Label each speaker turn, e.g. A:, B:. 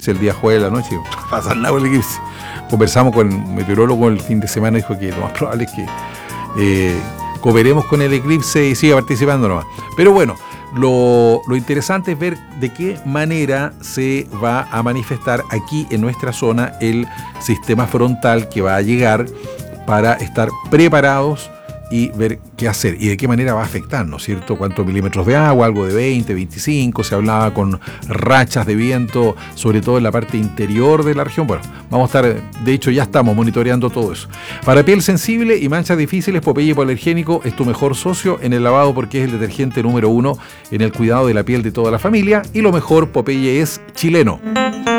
A: eclipse el día jueves de la noche, no pasa nada con el eclipse. Conversamos con el meteorólogo el fin de semana, dijo que lo más probable es que cooperemos con el eclipse y siga participando nomás. Pero bueno, lo interesante es ver de qué manera se va a manifestar aquí en nuestra zona el sistema frontal que va a llegar para estar preparados y ver qué hacer y de qué manera va a afectar, ¿no es cierto? Cuántos milímetros de agua, algo de 20, 25, se hablaba con rachas de viento, sobre todo en la parte interior de la región. Bueno, vamos a estar, de hecho ya estamos monitoreando todo eso. Para piel sensible y manchas difíciles, Popeye Hipoalergénico es tu mejor socio en el lavado porque es el detergente número 1 en el cuidado de la piel de toda la familia y lo mejor, Popeye es chileno.